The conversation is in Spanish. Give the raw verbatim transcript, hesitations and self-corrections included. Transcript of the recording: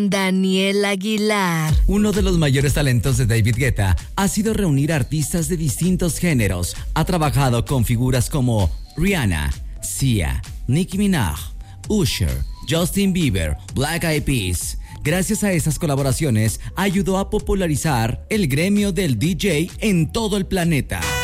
Daniel Aguilar. Uno de los mayores talentos de David Guetta ha sido reunir artistas de distintos géneros. Ha trabajado con figuras como Rihanna, Sia, Nicki Minaj, Usher, Justin Bieber, Black Eyed Peas. Gracias a esas colaboraciones, ayudó a popularizar el gremio del D J en todo el planeta.